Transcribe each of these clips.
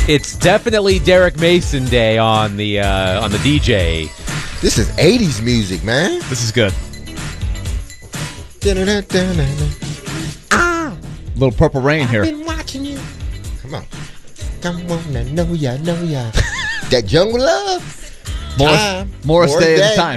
It's definitely Derek Mason Day on the DJ. This is 80s music, man. This is good. Little Purple Rain here. I've been watching you. Come on, I know ya. That Jungle Love. Morris Day at the time.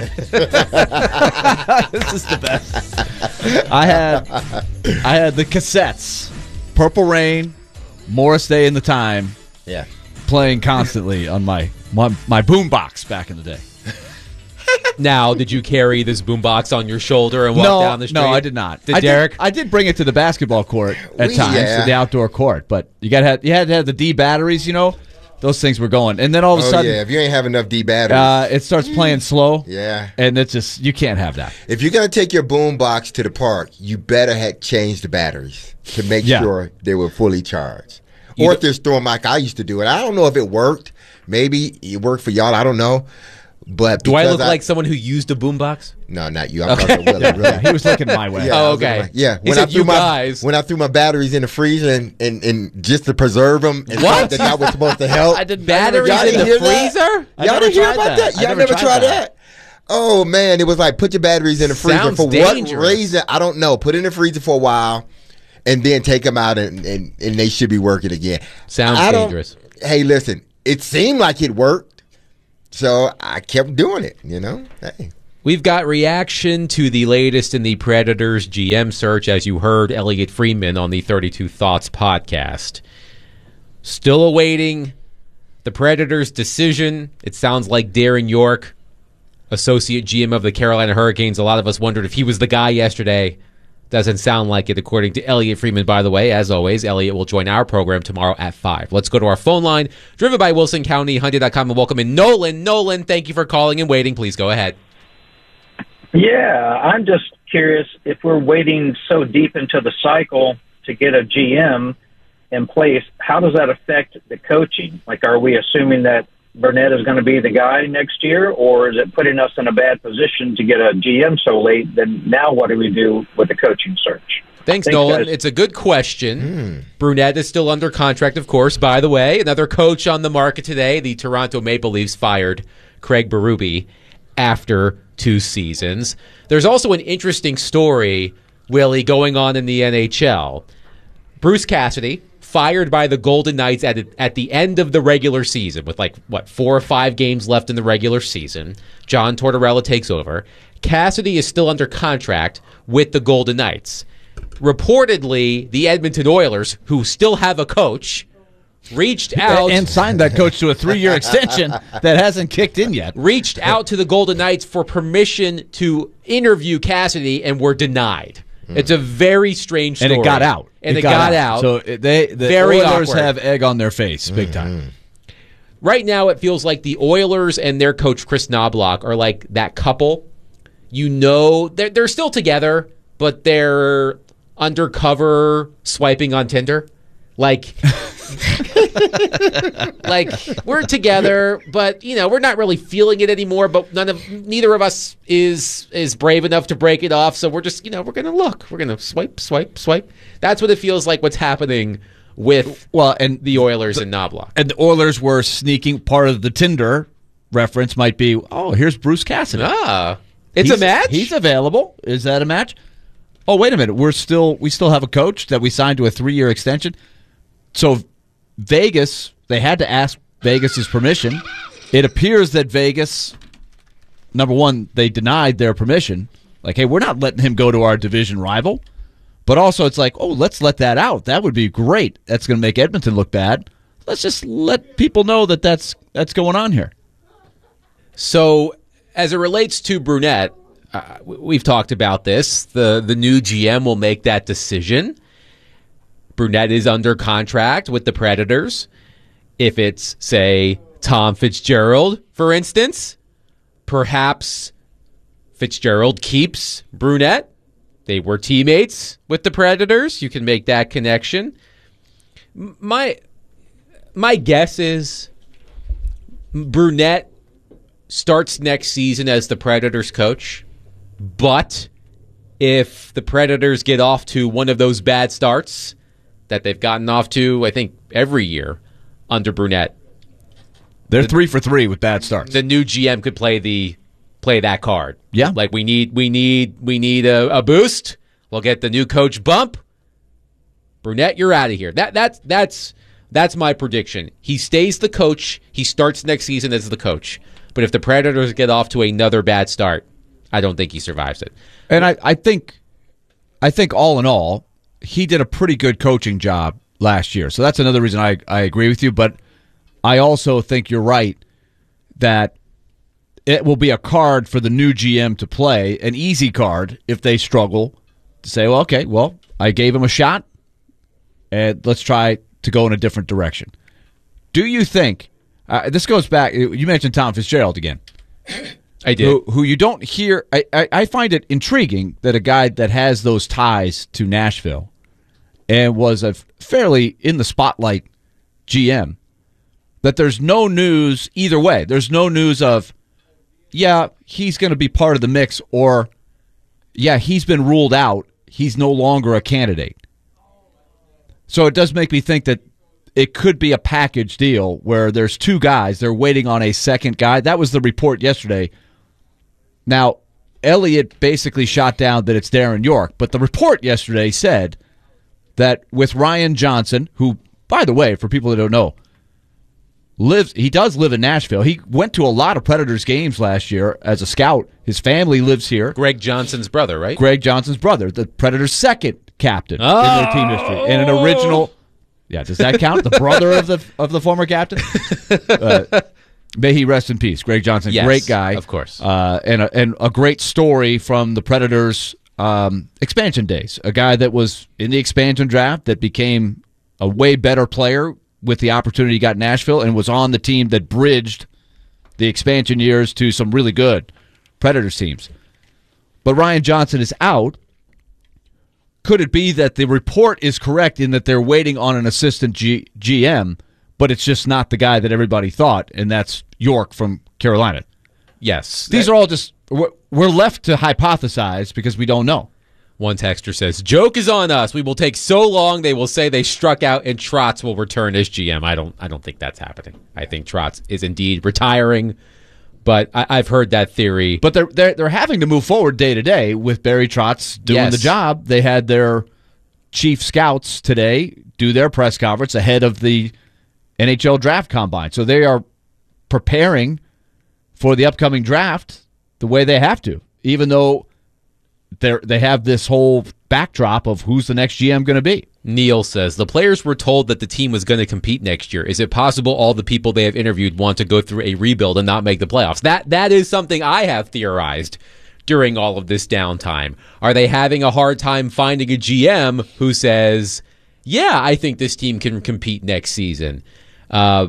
This is the best. I had the cassettes. Purple Rain, Morris Day and the Time. Yeah. Playing constantly on my boombox back in the day. Now, did you carry this boombox on your shoulder and walk down the street? No, I did not. Did Derek? I did bring it to the basketball court at times, to the outdoor court. But you had to have the D batteries, Those things were going. And then all of a sudden, if you ain't have enough D batteries. it starts playing slow. Yeah. And it's just, you can't have that. If you're going to take your boom box to the park, you better change the batteries to make sure they were fully charged. Or if there's throwing like I used to do it. I don't know if it worked. Maybe it worked for y'all. I don't know. But do I look like someone who used a boombox? No, not you. I'm talking Willie, really. He was looking my way. Yeah, okay. When I threw my batteries in the freezer and just to preserve them and thought that was supposed to help. Batteries in the freezer? Y'all didn't hear about that? Y'all never tried that? Oh, man. It was like put your batteries in the freezer. Sounds for dangerous. What reason? I don't know. Put it in the freezer for a while and then take them out and they should be working again. Sounds dangerous. Hey, listen. It seemed like it worked. So I kept doing it, Hey. We've got reaction to the latest in the Predators GM search, as you heard Elliot Friedman on the 32 Thoughts podcast. Still awaiting the Predators' decision. It sounds like Darren York, associate GM of the Carolina Hurricanes. A lot of us wondered if he was the guy yesterday. Doesn't sound like it, according to Elliot Friedman. By the way, as always, Elliot will join our program tomorrow at 5. Let's go to our phone line, driven by Wilson County, Hyundai.com, and welcome in Nolan. Nolan, thank you for calling and waiting. Please go ahead. Yeah, I'm just curious if we're waiting so deep into the cycle to get a GM in place, how does that affect the coaching? Like, are we assuming that Burnett is going to be the guy next year, or is it putting us in a bad position to get a GM so late? Then now what do we do with the coaching search? Thanks, Nolan. Guys. It's a good question. Brunette is still under contract, of course, by the way. Another coach on the market today, the Toronto Maple Leafs fired Craig Berube after 2 seasons. There's also an interesting story, Willie, going on in the NHL. Bruce Cassidy, fired by the Golden Knights at the end of the regular season with 4 or 5 games left in the regular season. John Tortorella takes over. Cassidy is still under contract with the Golden Knights. Reportedly, the Edmonton Oilers, who still have a coach, reached out and signed that coach to a 3-year extension that hasn't kicked in yet. Reached out to the Golden Knights for permission to interview Cassidy and were denied. It's a very strange story. And it got out. And it got out. So the very Oilers awkward. have egg on their face, big time. Right now, it feels like the Oilers and their coach, Chris Knobloch, are like that couple. They're still together, but they're undercover swiping on Tinder. Like we're together, but we're not really feeling it anymore. But neither of us is brave enough to break it off. So we're just we're gonna look. We're gonna swipe. That's what it feels like. What's happening with the Oilers and Knobloch. And the Oilers were sneaking. Part of the Tinder reference might be, here's Bruce Cassidy. It's a match. He's available. Is that a match? Oh, wait a minute. We still have a coach that we signed to a 3-year extension. So Vegas, they had to ask Vegas's permission. It appears that Vegas, number one, they denied their permission. Like, hey, we're not letting him go to our division rival. But also it's like, let's let that out. That would be great. That's going to make Edmonton look bad. Let's just let people know that that's going on here. So as it relates to Brunette, we've talked about this. The new GM will make that decision. Brunette is under contract with the Predators. If it's, say, Tom Fitzgerald, for instance, perhaps Fitzgerald keeps Brunette. They were teammates with the Predators. You can make that connection. My guess is Brunette starts next season as the Predators coach, but if the Predators get off to one of those bad starts that they've gotten off to, I think, every year, under Brunette. They're 3 for 3 with bad starts. The new GM could play that card. Yeah. Like we need a boost. We'll get the new coach bump. Brunette, you're out of here. That's my prediction. He stays the coach. He starts next season as the coach. But if the Predators get off to another bad start, I don't think he survives it. And I think all in all, he did a pretty good coaching job last year. So that's another reason I agree with you. But I also think you're right that it will be a card for the new GM to play, an easy card if they struggle to say, well, okay, well, I gave him a shot, and let's try to go in a different direction. Do you think, this goes back, you mentioned Tom Fitzgerald again. I did. Who you don't hear, I find it intriguing that a guy that has those ties to Nashville and was a fairly in the spotlight GM, that there's no news either way. There's no news of, yeah, he's going to be part of the mix, or, yeah, he's been ruled out. He's no longer a candidate. So it does make me think that it could be a package deal where there's 2 guys. They're waiting on a second guy. That was the report yesterday. Now, Elliott basically shot down that it's Darren York, but the report yesterday said that with Ryan Johnson, who, by the way, for people that don't know, he does live in Nashville. He went to a lot of Predators games last year as a scout. His family lives here. Greg Johnson's brother, right? Greg Johnson's brother, the Predators' second captain in their team history, and an original. Yeah, does that count? The brother of the former captain. May he rest in peace. Greg Johnson, yes, great guy, of course, and a great story from the Predators' expansion days. A guy that was in the expansion draft that became a way better player with the opportunity he got in Nashville, and was on the team that bridged the expansion years to some really good Predators teams. But Ryan Johnson is out. Could it be that the report is correct in that they're waiting on an assistant GM, but it's just not the guy that everybody thought, and that's York from Carolina? Yes. These are all just, we're left to hypothesize because we don't know. One texter says, joke is on us. We will take so long they will say they struck out and Trotz will return as GM. I don't think that's happening. I think Trotz is indeed retiring, but I've heard that theory. But they're having to move forward day to day with Barry Trotz doing the job. They had their chief scouts today do their press conference ahead of the NHL draft combine. So they are preparing for the upcoming draft the way they have to, even though they have this whole backdrop of who's the next GM going to be. Neil says, the players were told that the team was going to compete next year. Is it possible all the people they have interviewed want to go through a rebuild and not make the playoffs? That is something I have theorized during all of this downtime. Are they having a hard time finding a GM who says, yeah, I think this team can compete next season? I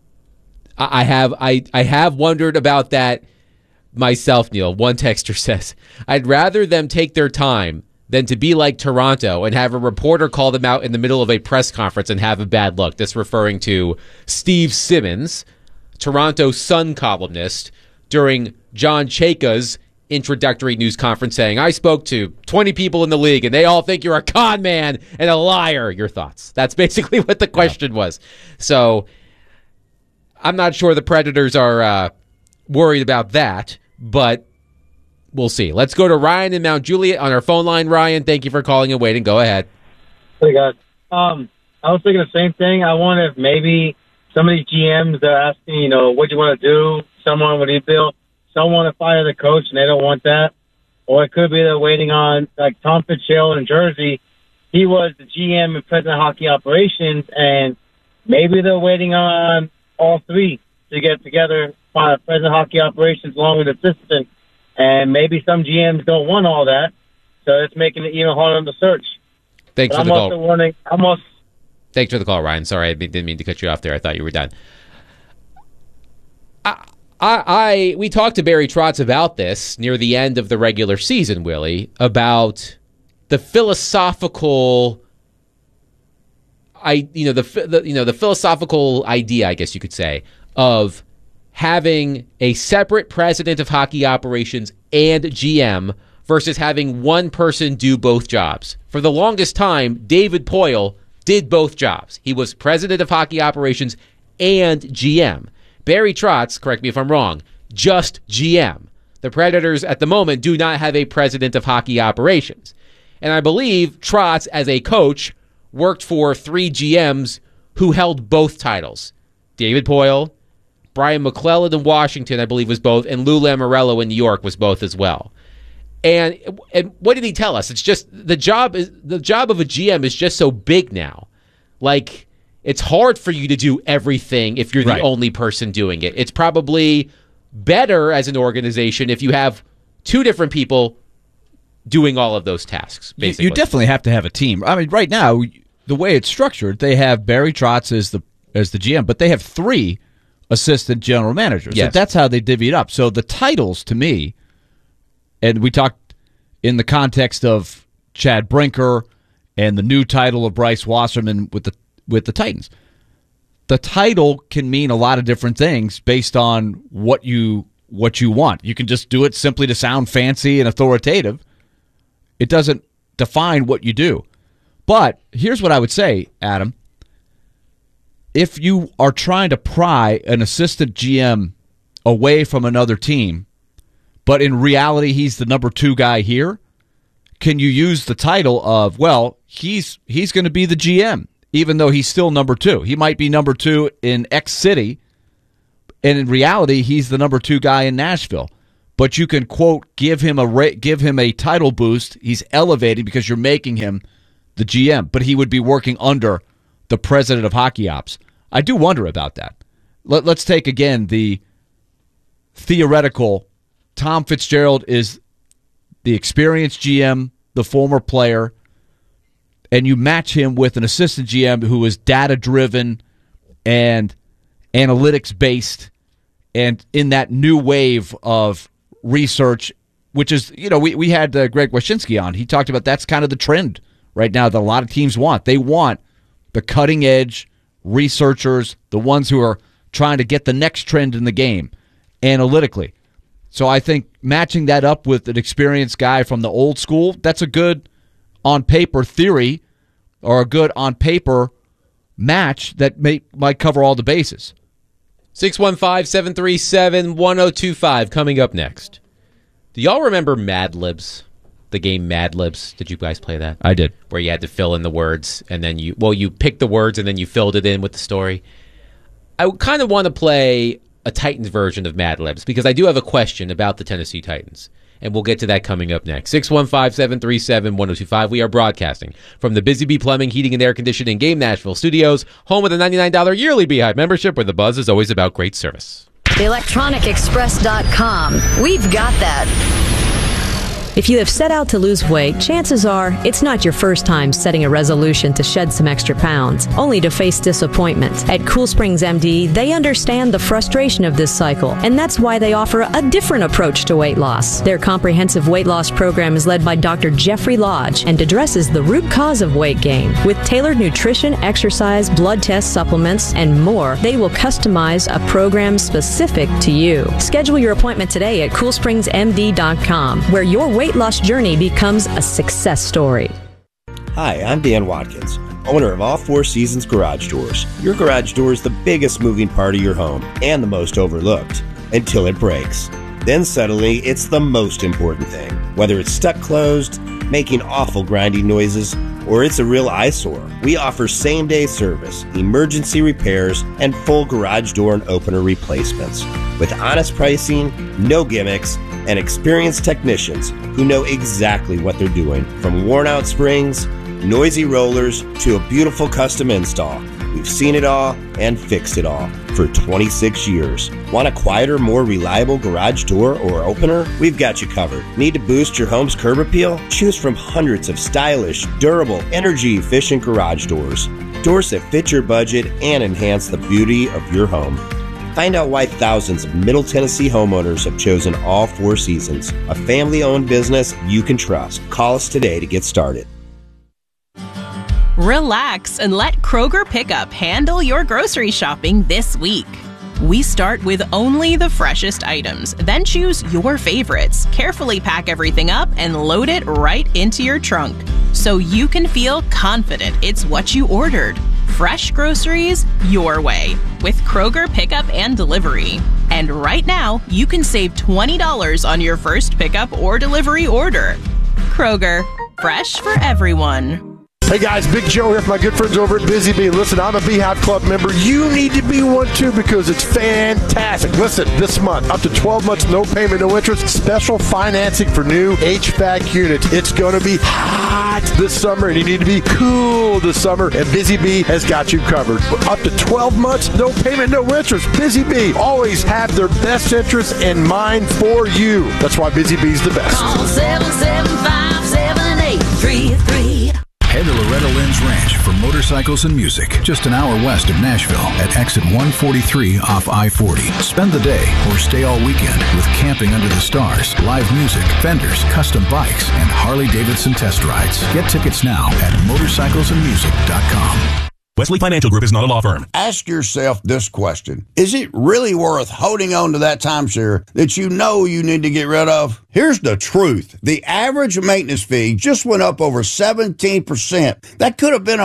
have wondered about that myself, Neil. One texter says, I'd rather them take their time than to be like Toronto and have a reporter call them out in the middle of a press conference and have a bad look. This referring to Steve Simmons, Toronto Sun columnist, during John Chayka's introductory news conference saying, I spoke to 20 people in the league and they all think you're a con man and a liar. Your thoughts? That's basically what the question was. So I'm not sure the Predators are worried about that, but we'll see. Let's go to Ryan in Mount Juliet on our phone line. Ryan, thank you for calling and waiting. Go ahead. Hey, guys. I was thinking the same thing. I wonder if maybe some of these GMs are asking, what do you want to do? Someone with rebuild. Some want to fire the coach, and they don't want that. Or it could be they're waiting on, like Tom Fitzgerald in Jersey. He was the GM and president of hockey operations, and maybe they're waiting on all 3 to get together, find a president of hockey operations along with assistant. And maybe some GMs don't want all that, so it's making it even harder to search. Thanks for the call. Thanks for the call, Ryan. Sorry, I didn't mean to cut you off there. I thought you were done. We talked to Barry Trotz about this near the end of the regular season, Willie, about the philosophical, the philosophical idea, I guess you could say, of having a separate president of hockey operations and GM versus having one person do both jobs. For the longest time, David Poile did both jobs. He was president of hockey operations and GM. Barry Trotz, correct me if I'm wrong, just GM. The Predators at the moment do not have a president of hockey operations. And I believe Trotz, as a coach, worked for 3 GMs who held both titles. David Poile, Brian McClelland in Washington, I believe, was both, and Lou Lamoriello in New York was both as well. And what did he tell us? It's just the job of a GM is just so big now. Like, it's hard for you to do everything if you're the only person doing it. It's probably better as an organization if you have 2 different people doing all of those tasks, basically. You definitely have to have a team. I mean, right now, the way it's structured, they have Barry Trotz as the GM, but they have 3 assistant general managers. Yes. So that's how they divvy it up. So the titles, to me, and we talked in the context of Chad Brinker and the new title of Bryce Wasserman with the Titans. The title can mean a lot of different things based on what you want. You can just do it simply to sound fancy and authoritative. It doesn't define what you do. But here's what I would say, Adam. If you are trying to pry an assistant GM away from another team, but in reality he's the number 2 guy here, can you use the title of, well, he's going to be the GM, even though he's still number 2. He might be number 2 in X city, and in reality he's the number 2 guy in Nashville. But you can, quote, give him a title boost. He's elevated because you're making him the GM, but he would be working under the president of hockey ops. I do wonder about that. Let's take, again, the theoretical. Tom Fitzgerald is the experienced GM, the former player, and you match him with an assistant GM who is data-driven and analytics-based and in that new wave of research, which is, we had Greg Wyshynski on. He talked about that's kind of the trend right now that a lot of teams want. They want the cutting-edge researchers, the ones who are trying to get the next trend in the game analytically. So I think matching that up with an experienced guy from the old school, that's a good on-paper theory or a good on-paper match that might cover all the bases. 615-737-1025 coming up next. Do y'all remember Mad Libs? The game Mad Libs. Did you guys play that? I did. Where you had to fill in the words, and then you picked the words, and then you filled it in with the story. I kind of want to play a Titans version of Mad Libs, because I do have a question about the Tennessee Titans, and we'll get to that coming up next. 615-737-1025. We are broadcasting from the Busy Bee Plumbing, Heating, and Air Conditioning Game Nashville Studios, home of the $99 yearly Beehive membership, where the buzz is always about great service. TheElectronicExpress.com. We've got that. If you have set out to lose weight, chances are it's not your first time setting a resolution to shed some extra pounds, only to face disappointment. At Cool Springs MD, they understand the frustration of this cycle, and that's why they offer a different approach to weight loss. Their comprehensive weight loss program is led by Dr. Jeffrey Lodge and addresses the root cause of weight gain. With tailored nutrition, exercise, blood test supplements, and more, they will customize a program specific to you. Schedule your appointment today at CoolSpringsMD.com, where your weight loss journey becomes a success story. Hi, I'm Dan Watkins, owner of All Four Seasons Garage Doors. Your garage door is the biggest moving part of your home and the most overlooked until it breaks. Then suddenly, it's the most important thing. Whether it's stuck closed, making awful grinding noises, or it's a real eyesore, we offer same-day service, emergency repairs, and full garage door and opener replacements. With honest pricing, no gimmicks, and experienced technicians who know exactly what they're doing. From worn-out springs, noisy rollers, to a beautiful custom install. We've seen it all and fixed it all for 26 years. Want a quieter, more reliable garage door or opener? We've got you covered. Need to boost your home's curb appeal? Choose from hundreds of stylish, durable, energy-efficient garage doors. Doors that fit your budget and enhance the beauty of your home. Find out why thousands of Middle Tennessee homeowners have chosen All Four Seasons, a family-owned business you can trust. Call us today to get started. Relax and let Kroger Pickup handle your grocery shopping this week. We start with only the freshest items, then choose your favorites, carefully pack everything up, and load it right into your trunk so you can feel confident it's what you ordered. Fresh groceries your way with Kroger Pickup and Delivery. And right now, you can save $20 on your first pickup or delivery order. Kroger, fresh for everyone. Hey guys, Big Joe here for my good friends over at Busy Bee. Listen, I'm a Beehive Club member. You need to be one too because it's fantastic. Listen, this month, up to 12 months, no payment, no interest, special financing for new HVAC units. It's going to be hot this summer and you need to be cool this summer. And Busy Bee has got you covered. Up to 12 months, no payment, no interest. Busy Bee always have their best interests in mind for you. That's why Busy Bee's the best. Call 775-7833. Head to Loretta Lynn's Ranch for motorcycles and music, just an hour west of Nashville at exit 143 off I-40. Spend the day or stay all weekend with camping under the stars, live music, vendors, custom bikes, and Harley-Davidson test rides. Get tickets now at motorcyclesandmusic.com. Wesley Financial Group is not a law firm. Ask yourself this question. Is it really worth holding on to that timeshare that you know you need to get rid of? Here's the truth. The average maintenance fee just went up over 17%. That could have been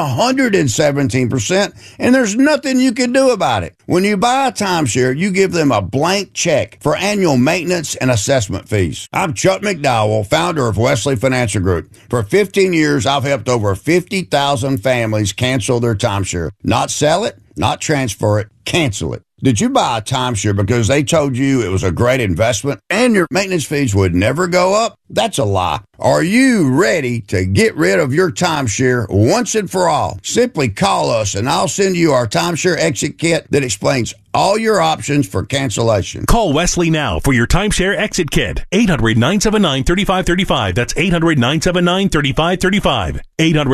117%, and there's nothing you can do about it. When you buy a timeshare, you give them a blank check for annual maintenance and assessment fees. I'm Chuck McDowell, founder of Wesley Financial Group. For 15 years, I've helped over 50,000 families cancel their timeshare. Not sell it, not transfer it, cancel it. Did you buy a timeshare because they told you it was a great investment and your maintenance fees would never go up? That's a lie. Are you ready to get rid of your timeshare once and for all? Simply call us and I'll send you our timeshare exit kit that explains all your options for cancellation. Call Wesley now for your timeshare exit kit. 800-979-3535. That's 800-979-3535.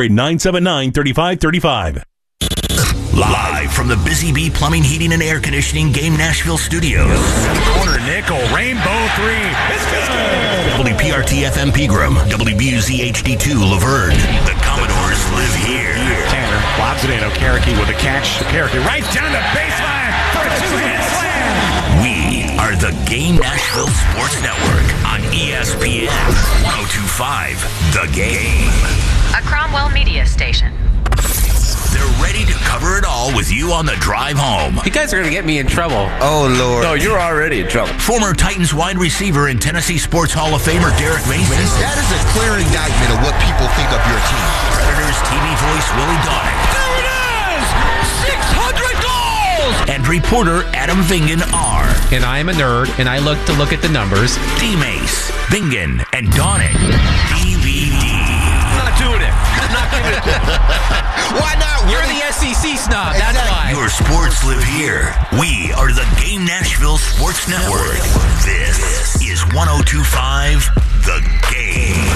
800-979-3535. Live from the Busy Bee Plumbing, Heating, and Air Conditioning Game Nashville Studios. Corner nickel, rainbow three. It's good. WPRT FM Pegram, WBUZ HD2 Laverne. The Commodores live here. Tanner lobs it in. Okereke with a catch. Okereke right down the baseline for a two-hit slam. We are the Game Nashville Sports Network on ESPN 1025 The Game. A Cromwell media station. They're ready to cover it all with you on the drive home. You guys are going to get me in trouble. Oh, Lord. No, you're already in trouble. Former Titans wide receiver and Tennessee Sports Hall of Famer Derek Mason. That is a clear indictment of what people think of your team. Predators TV voice Willie Donick. There it is! 600 goals! And reporter Adam Vingan R. And I am a nerd, and I look at the numbers. D-Mace, Vingan, and Donick. DVD. I'm not doing it. I'm not doing it. Why not? You're the SEC snob. That's why. Your sports live here. We are the Game Nashville Sports Network. This is 1025 The Game.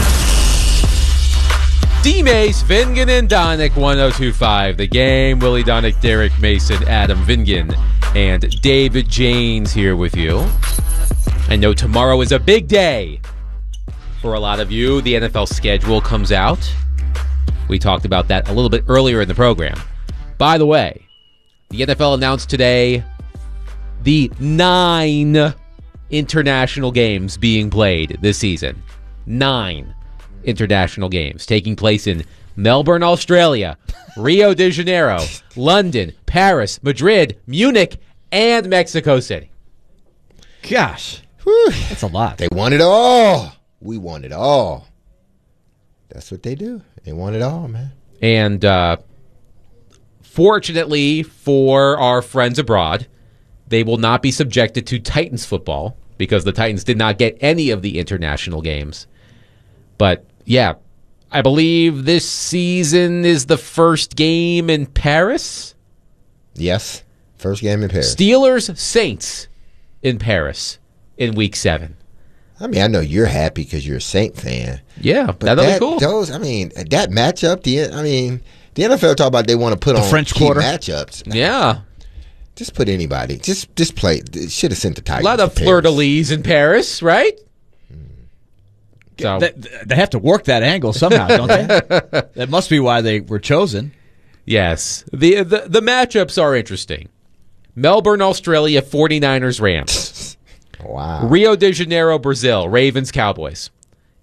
D-Mace, Vingan, and Donick, 1025 The Game. Willie Donick, Derek Mason, Adam Vingan, and David Janes here with you. I know tomorrow is a big day for a lot of you. The NFL schedule comes out. We talked about that a little bit earlier in the program. By the way, the NFL announced today the 9 international games being played this season. 9 international games taking place in Melbourne, Australia, Rio de Janeiro, London, Paris, Madrid, Munich, and Mexico City. Gosh, that's a lot. They want it all. We want it all. That's what they do. They want it all, man. And fortunately for our friends abroad, they will not be subjected to Titans football because the Titans did not get any of the international games. But, yeah, I believe this season is the first game in Paris? Yes, first game in Paris. Steelers-Saints in Paris in Week 7. I mean, I know you're happy because you're a Saint fan. Yeah, but that'll be cool. That matchup, the NFL talk about they want to put on French key Quarter matchups. Yeah. Just put anybody. Just play. Should have sent the Titans. A lot of fleur-de-lis in Paris, right? So. They have to work that angle somehow, don't they? That must be why they were chosen. Yes. The matchups are interesting. Melbourne, Australia, 49ers, Rams. Wow. Rio de Janeiro, Brazil, Ravens, Cowboys.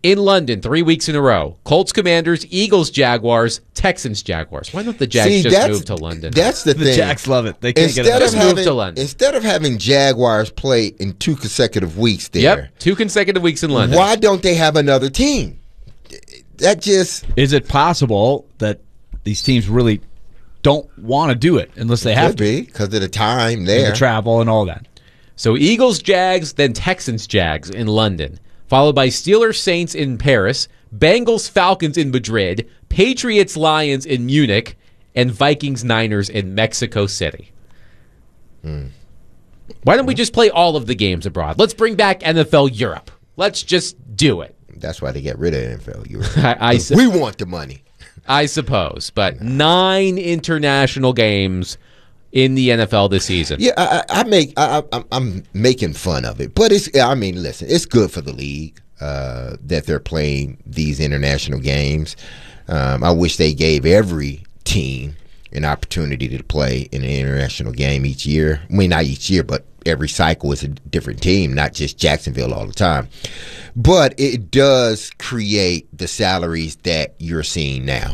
In London, 3 weeks in a row. Colts, Commanders, Eagles, Jaguars, Texans, Jaguars. Why don't the Jags just move to London? That's the thing. The Jags love it. They can't get it. Just move to London. Instead of having Jaguars play in 2 consecutive weeks there. Yep, 2 consecutive weeks in London. Why don't they have another team? That just... Is it possible that these teams really don't want to do it unless they have to? Could be, because of the time there. And the travel and all that. So Eagles, Jags, then Texans, Jags in London. Followed by Steelers, Saints in Paris, Bengals, Falcons in Madrid, Patriots, Lions in Munich, and Vikings, Niners in Mexico City. Why don't we just play all of the games abroad? Let's bring back NFL Europe. Let's just do it. That's why they get rid of NFL Europe. We want the money. I suppose, but 9 international games in the NFL this season. Yeah, I'm making fun of it, but listen, it's good for the league that they're playing these international games. I wish they gave every team an opportunity to play in an international game each year. I mean, not each year, but every cycle is a different team, not just Jacksonville all the time. But it does create the salaries that you're seeing now.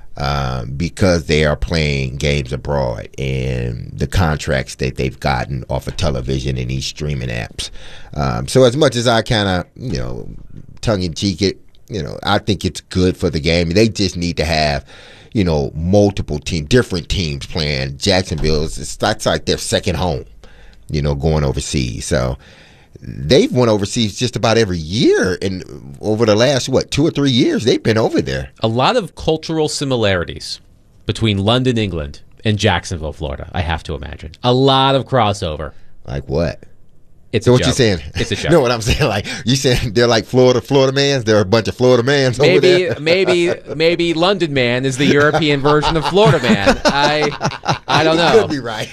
Because they are playing games abroad and the contracts that they've gotten off of television and these streaming apps. So as much as I kind of, tongue-in-cheek it, I think it's good for the game. They just need to have, multiple different teams playing. Jacksonville, that's like their second home, going overseas. So they've went overseas just about every year, and over the last 2 or 3 years they've been over there. A lot of cultural similarities between London, England, and Jacksonville, Florida. I have to imagine a lot of crossover. Like what? It's what you saying? It's a joke. No, what I'm saying, like you saying they're like Florida mans. There are a bunch of Florida mans over there. Maybe London man is the European version of Florida man. I don't know. You could be right.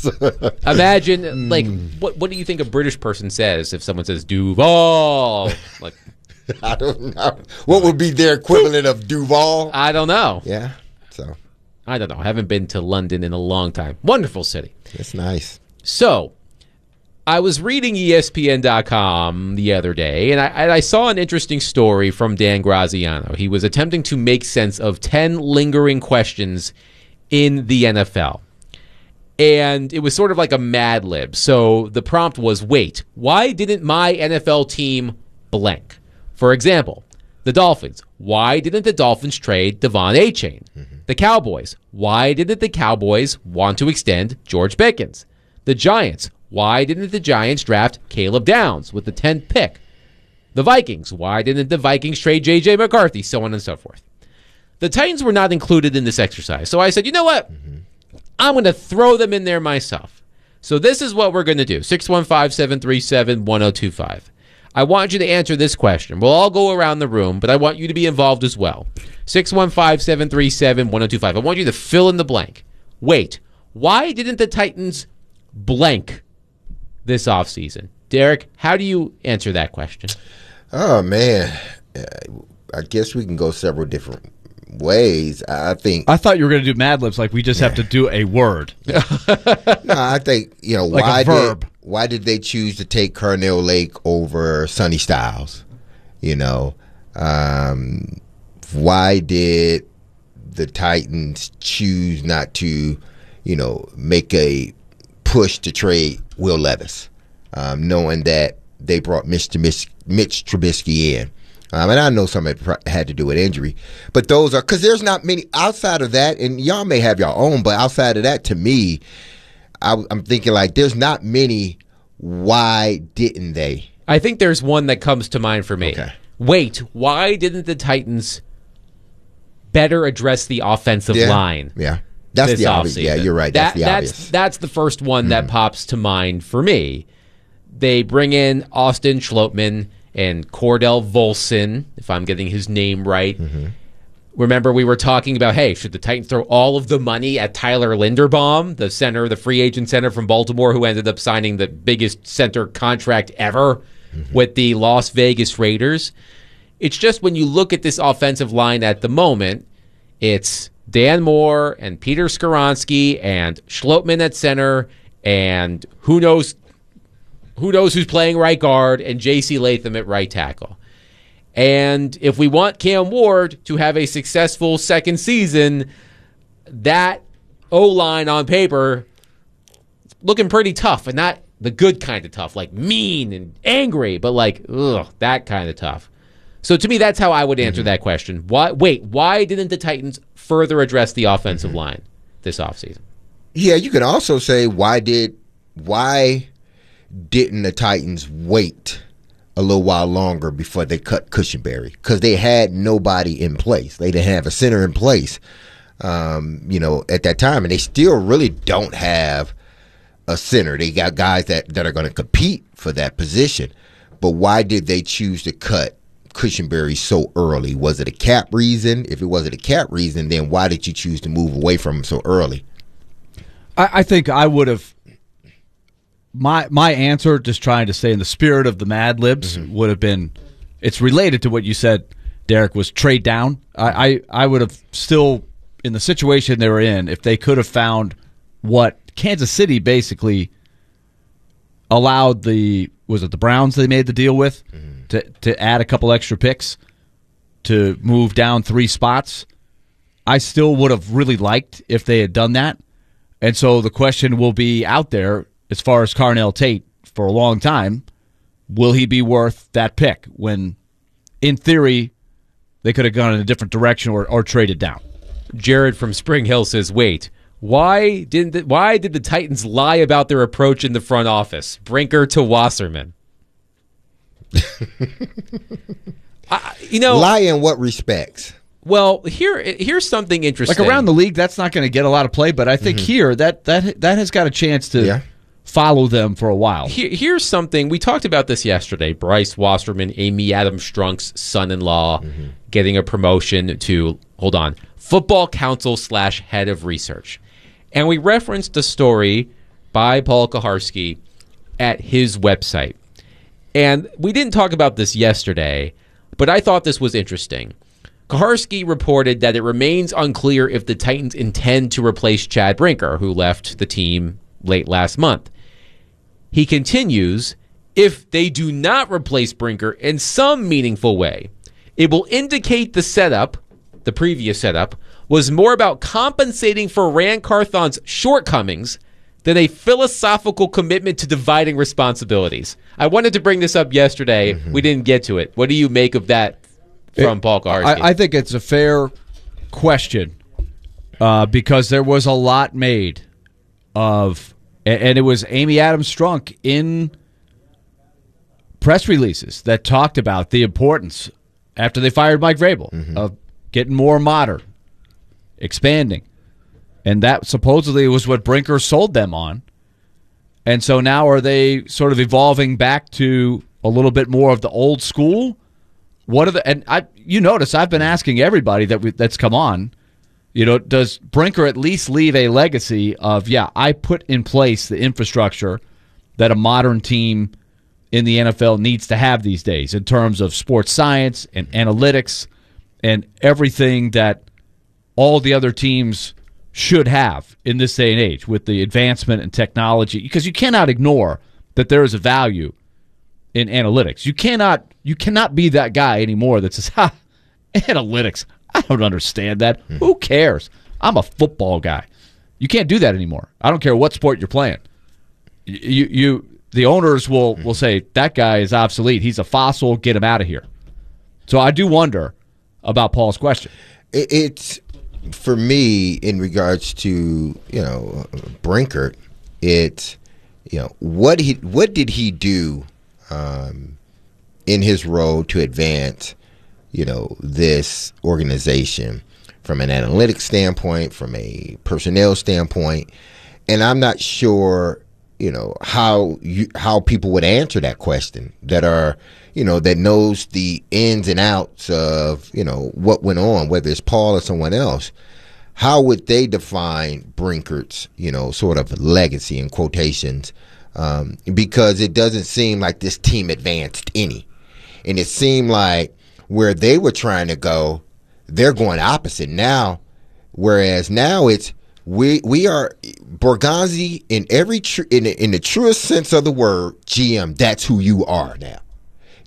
Imagine, like, what do you think a British person says if someone says Duval? Like, I don't know. What would be their equivalent of Duval? I don't know. Yeah. So I don't know. I haven't been to London in a long time. Wonderful city. It's nice. So I was reading ESPN.com the other day, and I saw an interesting story from Dan Graziano. He was attempting to make sense of 10 lingering questions in the NFL. And it was sort of like a Mad Lib. So the prompt was, wait, why didn't my NFL team blank? For example, the Dolphins. Why didn't the Dolphins trade Devon Achane? The Cowboys. Why didn't the Cowboys want to extend George Pickens? The Giants. Why didn't the Giants draft Caleb Downs with the 10th pick? The Vikings. Why didn't the Vikings trade J.J. McCarthy? So on and so forth. The Titans were not included in this exercise. So I said, you know what? I'm going to throw them in there myself. So this is what we're going to do. 615-737-1025. I want you to answer this question. We'll all go around the room, but I want you to be involved as well. 615-737-1025. I want you to fill in the blank. Wait, why didn't the Titans blank this offseason? Derek, how do you answer that question? Oh, man. I guess we can go several different ways. I thought you were going to do Mad Libs, like we just have to do a word. No, I think, like why did they choose to take Carnell Lake over Sonny Styles? Why did the Titans choose not to, make a push to trade Will Levis, knowing that they brought Mitch Trubisky in? And I know some of it had to do with injury, but those are, because there's not many outside of that, and y'all may have your own, but outside of that, to me, I'm thinking like there's not many. Why didn't they? I think there's one that comes to mind for me. Okay. Wait, why didn't the Titans better address the offensive line? Yeah, that's the obvious. Yeah, you're right. That's the obvious. That's the first one that pops to mind for me. They bring in Austin Schlottman and Cordell Volson, if I'm getting his name right. Remember, we were talking about, hey, should the Titans throw all of the money at Tyler Linderbaum, the center, the free agent center from Baltimore, who ended up signing the biggest center contract ever with the Las Vegas Raiders? It's just when you look at this offensive line at the moment, it's Dan Moore and Peter Skoronski and Schlottman at center, and who knows who's playing right guard, and J.C. Latham at right tackle. And if we want Cam Ward to have a successful second season, that O-line on paper looking pretty tough, and not the good kind of tough, like mean and angry, but like, that kind of tough. So to me, that's how I would answer that question. Why didn't the Titans further address the offensive line this offseason? Yeah, you can also say why didn't the Titans wait a little while longer before they cut Cushenberry? Because they had nobody in place. They didn't have a center in place, at that time, and they still really don't have a center. They got guys that are going to compete for that position. But why did they choose to cut Cushenberry so early? Was it a cap reason? If it wasn't a cap reason, then why did you choose to move away from him so early? I think I would have my answer, just trying to stay in the spirit of the Mad Libs, would have been, it's related to what you said, Derek, was trade down. I would have still, in the situation they were in, if they could have found what Kansas City basically allowed was it the Browns they made the deal with to add a couple extra picks to move down 3 spots. I still would have really liked if they had done that. And so the question will be out there as far as Carnell Tate for a long time. Will he be worth that pick when, in theory, they could have gone in a different direction or traded down? Jared from Spring Hill says, wait, why did the Titans lie about their approach in the front office? Brinker to Wasserman. Lie in what respects? Well, here's something interesting. Like around the league, that's not going to get a lot of play, but I think here that has got a chance to follow them for a while. Here's something. We talked about this yesterday. Bryce Wasserman, Amy Adams Strunk's son-in-law, getting a promotion to, Football Council / head of research. And we referenced a story by Paul Kuharsky at his website. And we didn't talk about this yesterday, but I thought this was interesting. Kuharsky reported that it remains unclear if the Titans intend to replace Chad Brinker, who left the team late last month. He continues, if they do not replace Brinker in some meaningful way, it will indicate the previous setup, was more about compensating for Rand Carthon's shortcomings than a philosophical commitment to dividing responsibilities. I wanted to bring this up yesterday. We didn't get to it. What do you make of that from Paul Kuharsky? I think it's a fair question because there was a lot made of, and it was Amy Adams Strunk in press releases that talked about the importance, after they fired Mike Vrabel, of getting more modern, expanding. And that supposedly was what Brinker sold them on. And so now are they sort of evolving back to a little bit more of the old school? You notice I've been asking everybody that's come on, does Brinker at least leave a legacy of, I put in place the infrastructure that a modern team in the NFL needs to have these days in terms of sports science and analytics and everything that all the other teams should have in this day and age with the advancement in technology, because you cannot ignore that there is a value in analytics. You cannot be that guy anymore that says, analytics, I don't understand that. Who cares? I'm a football guy. You can't do that anymore. I don't care what sport you're playing. The owners will say, that guy is obsolete. He's a fossil. Get him out of here. So I do wonder about Paul's question. It's, for me, in regards to, Brinker, it's, what did he do in his role to advance, this organization from an analytics standpoint, from a personnel standpoint? And I'm not sure, how people would answer that question that are, that knows the ins and outs of, what went on, whether it's Paul or someone else. How would they define Brinker's, sort of legacy in quotations? Because it doesn't seem like this team advanced any. And it seemed like where they were trying to go, they're going opposite now. Whereas now it's, we are Borgonzi in in the truest sense of the word, GM. That's who you are now.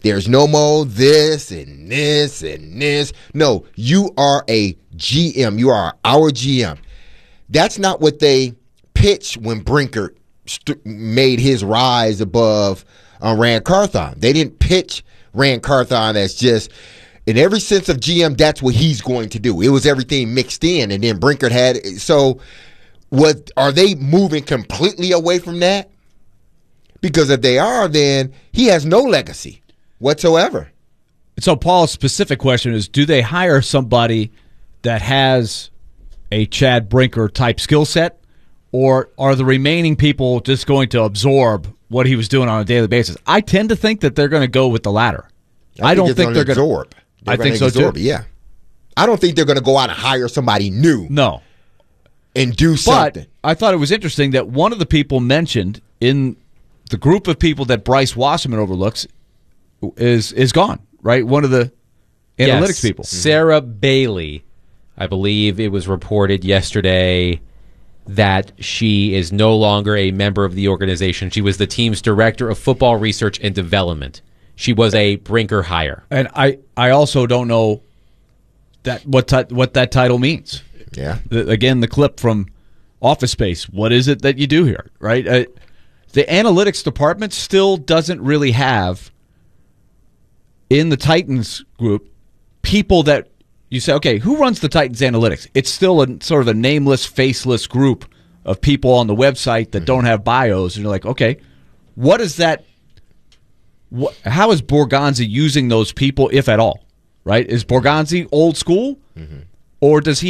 There's no more this and this and this. No, you are a GM. You are our GM. That's not what they pitched when Brinkert made his rise above Rand Carthon. They didn't pitch Rand Carthon as just, in every sense of GM, that's what he's going to do. It was everything mixed in, and then Brinkert had it. So are they moving completely away from that? Because if they are, then he has no legacy whatsoever. So Paul's specific question is, do they hire somebody that has a Chad Brinker type skill set, or are the remaining people just going to absorb what he was doing on a daily basis? I tend to think that they're going to go with the latter. I don't think they're going to absorb. I think so too. Yeah. I don't think they're going to go out and hire somebody new. No. And do something. But I thought it was interesting that one of the people mentioned in the group of people that Bryce Wasserman overlooks is gone, right? One of the analytics people. Sarah Bailey, I believe it was reported yesterday that she is no longer a member of the organization. She was the team's director of football research and development. She was a Brinker hire. And I also don't know what that title means. Yeah. Again, the clip from Office Space. What is it that you do here, right? The analytics department still doesn't really have, in the Titans group, people that you say, okay, who runs the Titans analytics? It's still a sort of a nameless, faceless group of people on the website that don't have bios. And you're like, okay, what is that? How is Borgonzi using those people, if at all? Right? Is Borgonzi old school? Or does he